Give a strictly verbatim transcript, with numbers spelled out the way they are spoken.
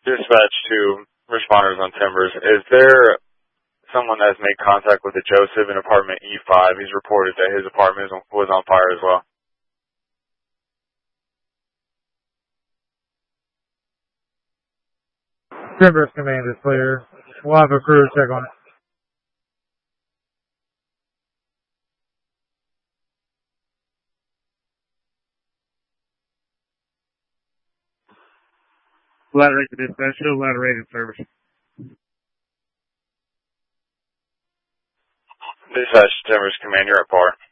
Dispatch to responders on Timbers. Is there someone that has made contact with a Joseph in apartment E five? He's reported that his apartment was on fire as well. Timbers command is clear. We'll have a crew check on it. Ladder rate to dispatch. Show ladder rate in service. Dispatch to Timbers command, you're at par.